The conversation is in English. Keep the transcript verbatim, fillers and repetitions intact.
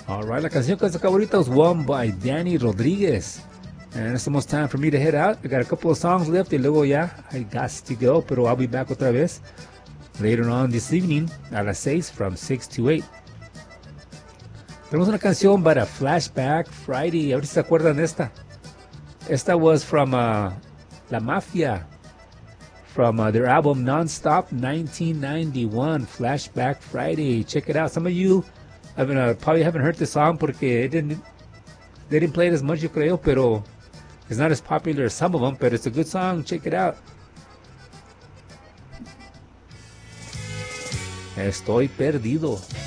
Alright, la canción que se acabó ahorita was One by Danny Rodriguez. And it's almost time for me to head out. I got a couple of songs left y luego ya I got to go, pero I'll be back otra vez later on this evening a las seis from six to eight. Tenemos una canción para Flashback Friday. Ahorita se acuerdan de esta. Esta was from uh, La Mafia, from uh, their album Nonstop nineteen ninety-one, Flashback Friday. Check it out. Some of you have uh, probably haven't heard this song porque it didn't, they didn't play it as much, yo creo, pero it's not as popular as some of them, but it's a good song. Check it out. Estoy perdido.